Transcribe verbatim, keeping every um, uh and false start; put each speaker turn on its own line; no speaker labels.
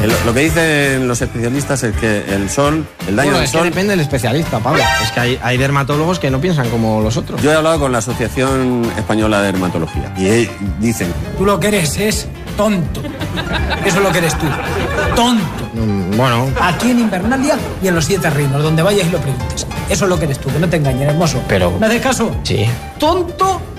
El, lo que dicen los especialistas es que el sol, el daño
Bueno,
del
es
sol...
que depende del especialista, Pablo. Es que hay, hay dermatólogos que no piensan como los otros.
Yo he hablado con la Asociación Española de Dermatología y eh, dicen...
Tú lo que eres es tonto. Eso es lo que eres tú. Tonto.
Mm, bueno...
Aquí en Invernalia y en los Siete Reinos, donde vayas y lo preguntes. Eso es lo que eres tú, que no te engañen, hermoso.
Pero...
¿Me haces caso?
Sí.
Tonto